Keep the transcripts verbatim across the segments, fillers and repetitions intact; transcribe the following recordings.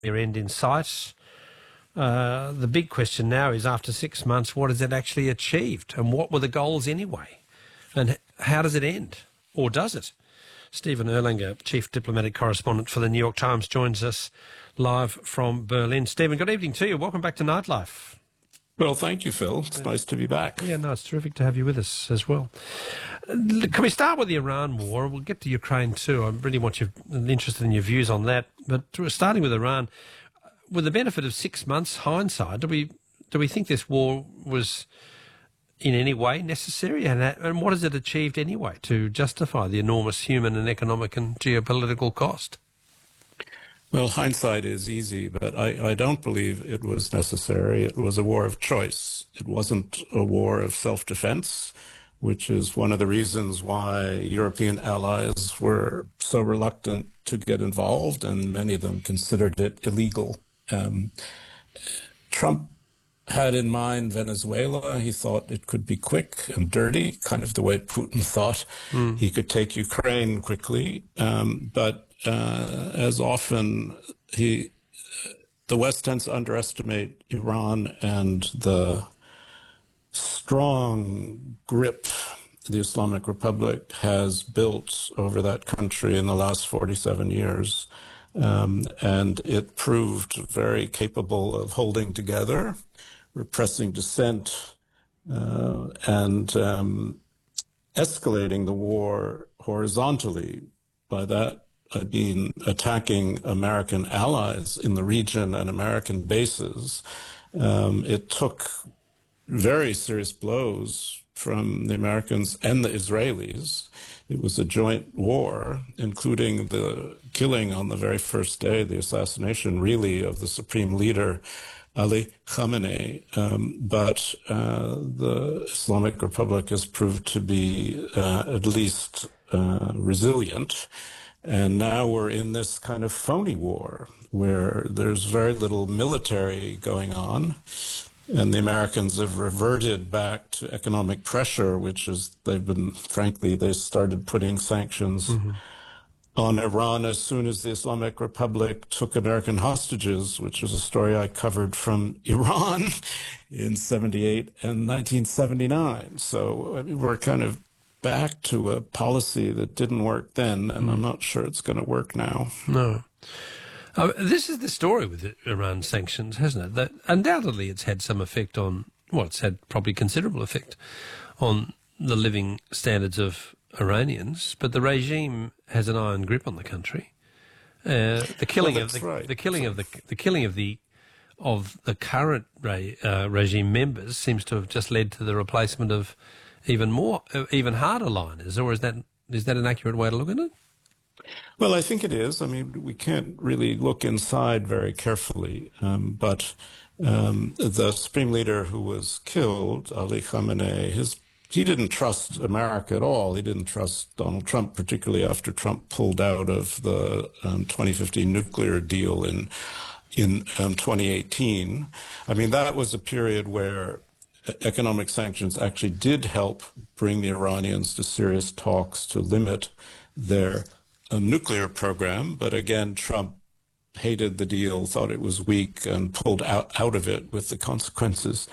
their end in sight. Uh, the big question now is, after six months, what has it actually achieved? And what were the goals anyway? And how does it end? Or does it? Stephen Erlanger, Chief Diplomatic Correspondent for the New York Times, joins us live from Berlin. Stephen, good evening to you. Welcome back to Nightlife. Well, thank you, Phil. It's nice to be back. Yeah, no, it's terrific to have you with us as well. Can we start with the Iran war? We'll get to Ukraine too. I really want you interested in your views on that. But starting with Iran, with the benefit of six months hindsight, do we do we think this war was in any way necessary? And, and what has it achieved anyway to justify the enormous human and economic and geopolitical cost? Well, hindsight is easy, but I, I don't believe it was necessary. It was a war of choice. It wasn't a war of self-defense, which is one of the reasons why European allies were so reluctant to get involved, and many of them considered it illegal. Um, Trump had in mind Venezuela. He thought it could be quick and dirty, kind of the way Putin thought mm. he could take Ukraine quickly. Um, but uh, as often, he, the West tends to underestimate Iran and the strong grip the Islamic Republic has built over that country in the last forty-seven years. Um, and it proved very capable of holding together, repressing dissent, uh, and um, escalating the war horizontally. By that, I mean attacking American allies in the region and American bases. Um, it took very serious blows from the Americans and the Israelis. It was a joint war, including the killing on the very first day, the assassination, really, of the supreme leader, Ali Khamenei. Um, but uh, the Islamic Republic has proved to be uh, at least uh, resilient. And now we're in this kind of phony war where there's very little military going on. And the Americans have reverted back to economic pressure, which is, they've been, frankly, they started putting sanctions mm-hmm. on Iran as soon as the Islamic Republic took American hostages, which is a story I covered from Iran in seventy-eight and nineteen seventy-nine. So I mean, we're kind of back to a policy that didn't work then, and mm. I'm not sure it's going to work now. No. Uh, this is the story with the Iran sanctions, hasn't it? That undoubtedly it's had some effect on, well, it's had probably considerable effect on the living standards of Iranians, but the regime has an iron grip on the country. Uh, the killing well, of the, right. the killing of the the killing of the of the current re, uh, regime members seems to have just led to the replacement of even more, uh, even harder liners. Or is that is that an accurate way to look at it? Well, I think it is. I mean, we can't really look inside very carefully, um, but um, the supreme leader who was killed, Ali Khamenei, his he didn't trust America at all. He didn't trust Donald Trump, particularly after Trump pulled out of the um, twenty fifteen nuclear deal in in um, twenty eighteen. I mean, that was a period where economic sanctions actually did help bring the Iranians to serious talks to limit their a nuclear program, but again, Trump hated the deal, thought it was weak, and pulled out, out of it with the consequences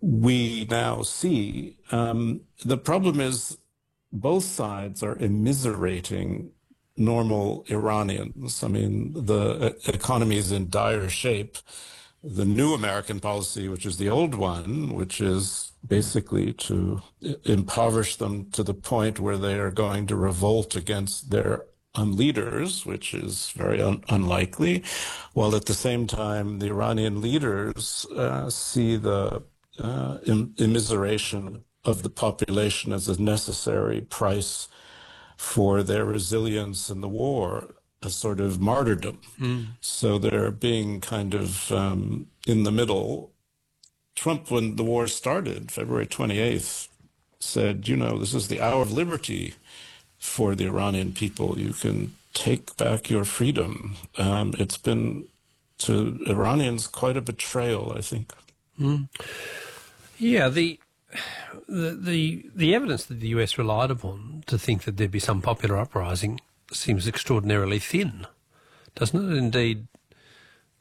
we now see. Um, the problem is both sides are immiserating normal Iranians. I mean, the economy is in dire shape. The new American policy, which is the old one, which is basically to impoverish them to the point where they are going to revolt against their on leaders, which is very un- unlikely, while at the same time the Iranian leaders uh, see the uh, im- immiseration of the population as a necessary price for their resilience in the war, a sort of martyrdom. Mm. So they're being kind of um, in the middle. Trump, when the war started, February twenty-eighth, said, you know, this is the hour of liberty for the Iranian people. You can take back your freedom. Um, it's been, to Iranians, quite a betrayal, I think. Mm. Yeah, the, the the the evidence that the U S relied upon to think that there'd be some popular uprising seems extraordinarily thin, doesn't it? Indeed,